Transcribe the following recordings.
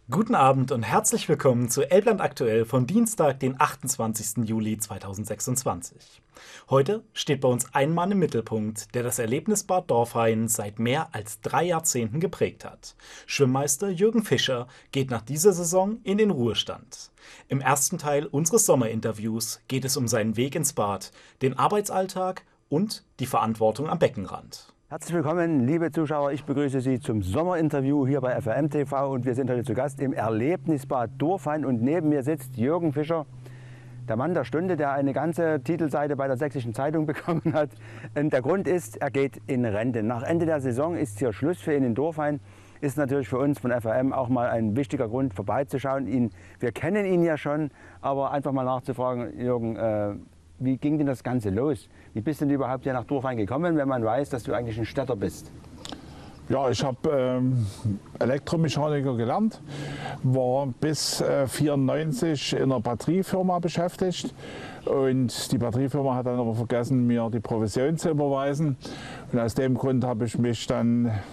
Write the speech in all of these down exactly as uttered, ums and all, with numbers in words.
Guten Abend und herzlich willkommen zu Elbland aktuell vom Dienstag, den achtundzwanzigsten Juli zweitausendsechsundzwanzig. Heute steht bei uns ein Mann im Mittelpunkt, der das Erlebnisbad Dorfhain seit mehr als drei Jahrzehnten geprägt hat. Schwimmmeister Jürgen Fischer geht nach dieser Saison in den Ruhestand. Im ersten Teil unseres Sommerinterviews geht es um seinen Weg ins Bad, den Arbeitsalltag und die Verantwortung am Beckenrand. Herzlich willkommen, liebe Zuschauer. Ich begrüße Sie zum Sommerinterview hier bei F R M T V und wir sind heute zu Gast im Erlebnisbad Dorfhain und neben mir sitzt Jürgen Fischer, der Mann der Stunde, der eine ganze Titelseite bei der Sächsischen Zeitung bekommen hat. Und der Grund ist, er geht in Rente. Nach Ende der Saison ist hier Schluss für ihn in Dorfhain. Ist natürlich für uns von F R M auch mal ein wichtiger Grund, vorbeizuschauen. Ihn, wir kennen ihn ja schon, aber einfach mal nachzufragen, Jürgen, äh, wie ging denn das Ganze los? Wie bist du denn überhaupt hier nach Dorfhain gekommen, wenn man weiß, dass du eigentlich ein Städter bist? Ja, ich habe ähm, Elektromechaniker gelernt, war bis neunzehnhundertvierundneunzig in einer Batteriefirma beschäftigt. Und die Batteriefirma hat dann aber vergessen, mir die Provision zu überweisen. Und aus dem Grund habe ich mich dann äh,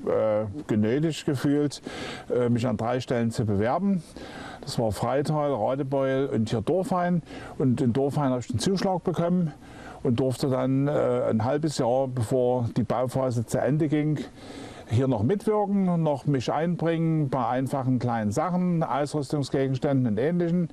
genötigt gefühlt, äh, mich an drei Stellen zu bewerben. Das war Freital, Radebeul und hier Dorfhain. Und in Dorfhain habe ich den Zuschlag bekommen und durfte dann äh, ein halbes Jahr, bevor die Bauphase zu Ende ging, hier noch mitwirken, noch mich einbringen bei einfachen kleinen Sachen, Ausrüstungsgegenständen und Ähnlichem.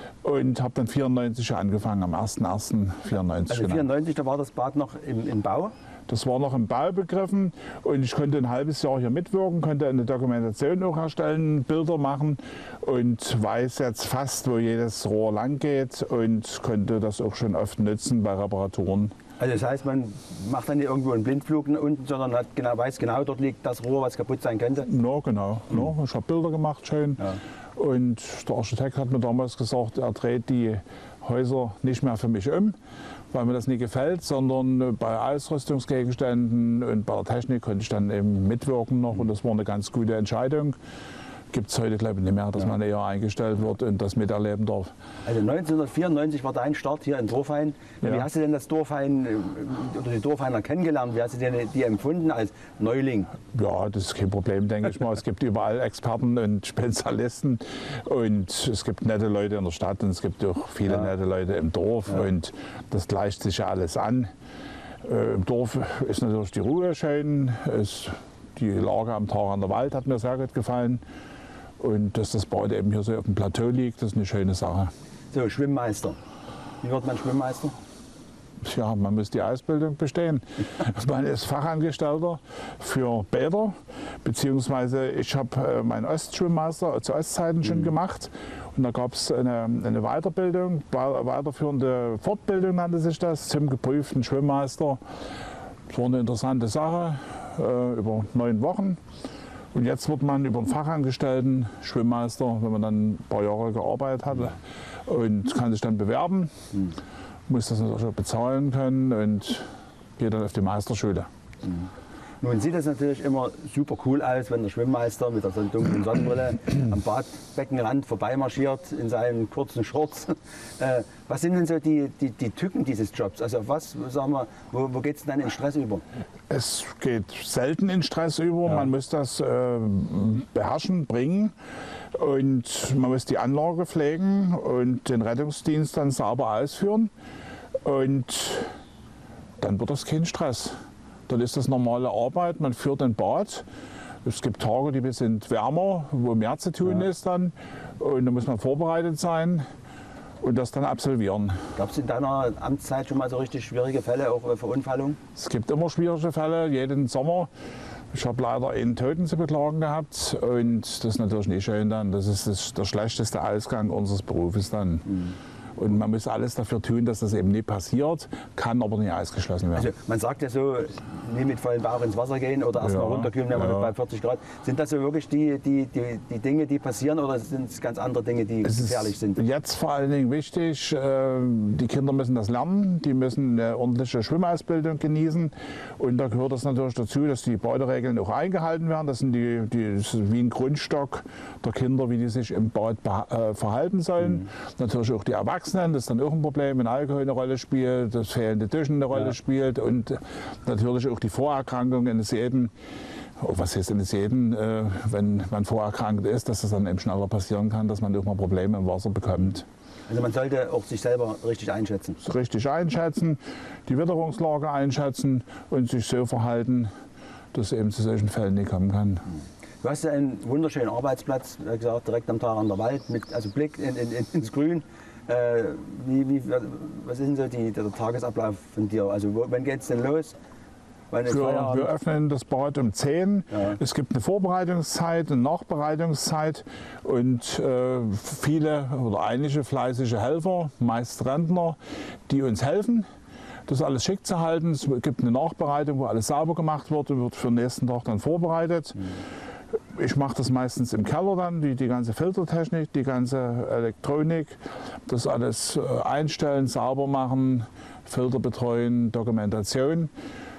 Und habe dann vierundneunzig angefangen, am ersten ersten vierundneunzig. Also vierundneunzig, da war das Bad noch im, im Bau? Das war noch im Bau begriffen und ich konnte ein halbes Jahr hier mitwirken, konnte eine Dokumentation auch erstellen, Bilder machen und weiß jetzt fast, wo jedes Rohr lang geht und konnte das auch schon oft nutzen bei Reparaturen. Also das heißt, man macht dann nicht irgendwo einen Blindflug unten, sondern hat genau, weiß genau, dort liegt das Rohr, was kaputt sein könnte? Ja, genau. Mhm. Ja, ich habe Bilder gemacht schön. Ja. Und der Architekt hat mir damals gesagt, er dreht die Häuser nicht mehr für mich um, weil mir das nie gefällt, sondern bei Ausrüstungsgegenständen und bei der Technik konnte ich dann eben mitwirken noch und das war eine ganz gute Entscheidung. Gibt es heute, glaube ich, nicht mehr, dass ja. man eher eingestellt wird und das miterleben darf. Also neunzehnhundertvierundneunzig war dein Start hier in Dorfhain. Ja. Wie hast du denn das Dorfhain oder die Dorfhainer kennengelernt? Wie hast du denn die empfunden als Neuling? Ja, das ist kein Problem, denke ich mal. Es gibt überall Experten und Spezialisten und es gibt nette Leute in der Stadt und es gibt auch viele ja. nette Leute im Dorf ja. und das gleicht sich ja alles an. Äh, Im Dorf ist natürlich die Ruhe schön, es, die Lage am Tharander Wald hat mir sehr gut gefallen. Und dass das Bad eben hier so auf dem Plateau liegt, das ist eine schöne Sache. So, Schwimmmeister. Wie wird man Schwimmmeister? Ja, man muss die Ausbildung bestehen. Man ist Fachangestellter für Bäder, beziehungsweise ich habe meinen Ostschwimmmeister zu Ostzeiten schon mhm. gemacht. Und da gab es eine, eine Weiterbildung, weiterführende Fortbildung nannte sich das, zum geprüften Schwimmmeister. Das war eine interessante Sache, äh, über neun Wochen. Und jetzt wird man über einen Fachangestellten Schwimmmeister, wenn man dann ein paar Jahre gearbeitet hat, und kann sich dann bewerben, mhm. muss das natürlich auch bezahlen können und geht dann auf die Meisterschule. Mhm. Nun sieht es natürlich immer super cool aus, wenn der Schwimmmeister mit der dunklen Sonnenbrille am Badbeckenrand vorbeimarschiert in seinen kurzen Shorts. Äh, was sind denn so die, die, die Tücken dieses Jobs? Also was, sagen wir, wo, wo geht es dann in Stress über? Es geht selten in Stress über. Ja. Man muss das äh, beherrschen, bringen und man muss die Anlage pflegen und den Rettungsdienst dann sauber ausführen und dann wird das kein Stress. Dann ist das normale Arbeit, man führt ein Bad. Es gibt Tage, die sind wärmer, wo mehr zu tun ja. ist dann. Und da muss man vorbereitet sein und das dann absolvieren. Gab es in deiner Amtszeit schon mal so richtig schwierige Fälle, auch Verunfallungen? Es gibt immer schwierige Fälle, jeden Sommer. Ich habe leider einen Toten zu beklagen gehabt und das ist natürlich nicht schön dann. Das ist das, der schlechteste Ausgang unseres Berufes dann. Mhm. Und man muss alles dafür tun, dass das eben nicht passiert, kann aber nicht ausgeschlossen werden. Also man sagt ja so, nie mit vollem Bauch ins Wasser gehen oder erst ja, mal runterkühlen, wenn man ja. bei vierzig Grad. Sind das so wirklich die, die, die, die Dinge, die passieren oder sind es ganz andere Dinge, die es gefährlich sind? Jetzt vor allen Dingen wichtig, die Kinder müssen das lernen, die müssen eine ordentliche Schwimmausbildung genießen. Und da gehört es natürlich dazu, dass die Baderegeln auch eingehalten werden. Das sind die, die das ist wie ein Grundstock der Kinder, wie die sich im Bad äh, verhalten sollen. Mhm. Natürlich auch die Erwachsenen. Das ist dann auch ein Problem, wenn Alkohol eine Rolle spielt, das fehlende Duschen eine Rolle ja. spielt und natürlich auch die Vorerkrankungen eines jeden Oh, was heißt denn jetzt jeden, äh, wenn man vorerkrankt ist, dass es dann eben schneller passieren kann, dass man auch mal Probleme im Wasser bekommt. Also man sollte auch sich selber richtig einschätzen. Richtig einschätzen, die Witterungslage einschätzen und sich so verhalten, dass es eben zu solchen Fällen nicht kommen kann. Du hast ja einen wunderschönen Arbeitsplatz, wie gesagt, direkt am Tarander Wald, mit also Blick in, in, ins Grün. Äh, wie, wie, was ist denn so die, der Tagesablauf von dir? Also wo, wann geht es denn los? Wir, wir öffnen das Bad um zehn. Ja. Es gibt eine Vorbereitungszeit, eine Nachbereitungszeit und äh, viele oder einige fleißige Helfer, meist Rentner, die uns helfen, das alles schick zu halten. Es gibt eine Nachbereitung, wo alles sauber gemacht wird und wird für den nächsten Tag dann vorbereitet. Mhm. Ich mache das meistens im Keller dann, die, die ganze Filtertechnik, die ganze Elektronik, das alles äh, einstellen, sauber machen, Filter betreuen, Dokumentation.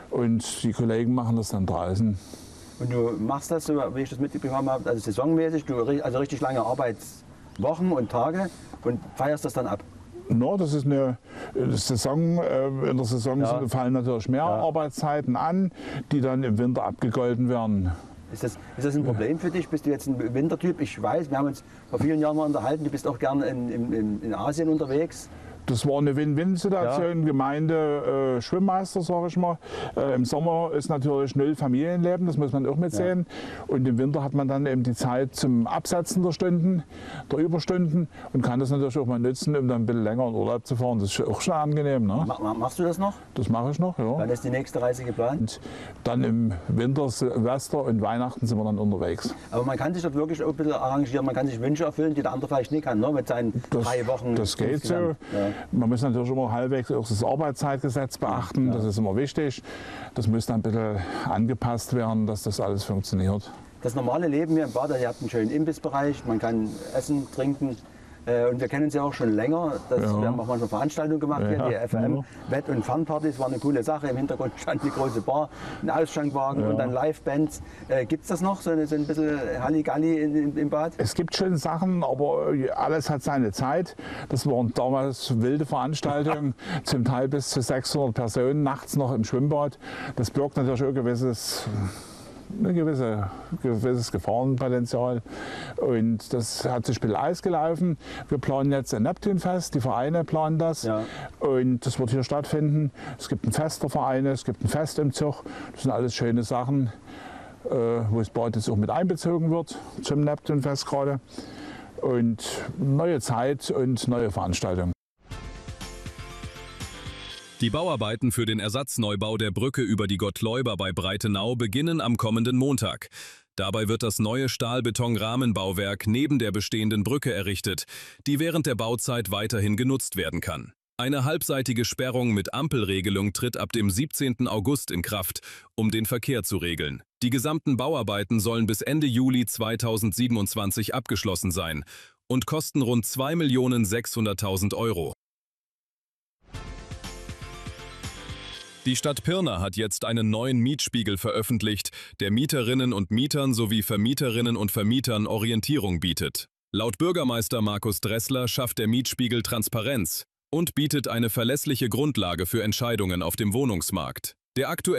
Und die Kollegen machen das dann draußen. Und du machst das, wie ich das mitbekommen habe, also saisonmäßig, du, also richtig lange Arbeitswochen und Tage und feierst das dann ab? No, das ist eine Saison. In der Saison ja. fallen natürlich mehr ja. Arbeitszeiten an, die dann im Winter abgegolten werden. Ist das, ist das ein Problem für dich? Bist du jetzt ein Wintertyp? Ich weiß, wir haben uns vor vielen Jahren mal unterhalten, du bist auch gerne in, in, in Asien unterwegs. Das war eine Win-Win-Situation, ja. Gemeinde, äh, Schwimmmeister, sage ich mal. Äh, Im Sommer ist natürlich null Familienleben, das muss man auch mitsehen. Ja. Und im Winter hat man dann eben die Zeit zum Absetzen der Stunden, der Überstunden und kann das natürlich auch mal nutzen, um dann ein bisschen länger in Urlaub zu fahren. Das ist auch schon angenehm. Ne? Ma machst du das noch? Das mache ich noch, ja. Wann ist die nächste Reise geplant? Und dann im Winter, Silvester und Weihnachten sind wir dann unterwegs. Aber man kann sich dort wirklich auch ein bisschen arrangieren, man kann sich Wünsche erfüllen, die der andere vielleicht nicht kann, ne? Mit seinen das, drei Wochen. Das geht so. Ja. Man muss natürlich immer halbwegs auch das Arbeitszeitgesetz beachten, ja. Das ist immer wichtig. Das muss dann ein bisschen angepasst werden, dass das alles funktioniert. Das normale Leben hier im Bad, ihr habt einen schönen Imbissbereich, man kann essen, trinken. Und wir kennen uns ja auch schon länger. Das, ja. Wir haben auch manchmal Veranstaltungen gemacht, ja. Hier, die F M, ja. Wett- und Fun-Partys, war eine coole Sache. Im Hintergrund stand eine große Bar, ein Ausschankwagen ja. und dann Live-Bands. Äh, Gibt es das noch, so, eine, so ein bisschen Halligalli in, im Bad? Es gibt schon Sachen, aber alles hat seine Zeit. Das waren damals wilde Veranstaltungen, zum Teil bis zu sechshundert Personen, nachts noch im Schwimmbad. Das birgt natürlich auch ein gewisses... ein gewisse, gewisses Gefahrenpotenzial und das hat sich ein bisschen ausgelaufen. Wir planen jetzt ein Neptunfest, die Vereine planen das ja. und das wird hier stattfinden. Es gibt ein Fest der Vereine, es gibt ein Fest im Zug, das sind alles schöne Sachen, äh, wo das Bad jetzt auch mit einbezogen wird zum Neptunfest gerade und neue Zeit und neue Veranstaltungen. Die Bauarbeiten für den Ersatzneubau der Brücke über die Gottleuber bei Breitenau beginnen am kommenden Montag. Dabei wird das neue Stahlbeton-Rahmenbauwerk neben der bestehenden Brücke errichtet, die während der Bauzeit weiterhin genutzt werden kann. Eine halbseitige Sperrung mit Ampelregelung tritt ab dem siebzehnten August in Kraft, um den Verkehr zu regeln. Die gesamten Bauarbeiten sollen bis Ende Juli zweitausendsiebenundzwanzig abgeschlossen sein und kosten rund zwei Millionen sechshunderttausend Euro. Die Stadt Pirna hat jetzt einen neuen Mietspiegel veröffentlicht, der Mieterinnen und Mietern sowie Vermieterinnen und Vermietern Orientierung bietet. Laut Bürgermeister Markus Dressler schafft der Mietspiegel Transparenz und bietet eine verlässliche Grundlage für Entscheidungen auf dem Wohnungsmarkt. Der aktuelle